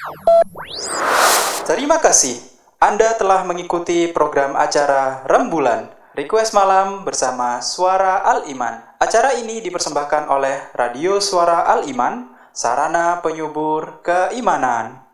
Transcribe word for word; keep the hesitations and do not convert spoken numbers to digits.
Terima kasih. Anda telah mengikuti program acara Rembulan Request Malam bersama Suara Al-Iman. Acara ini dipersembahkan oleh Radio Suara Al-Iman, sarana penyubur keimanan.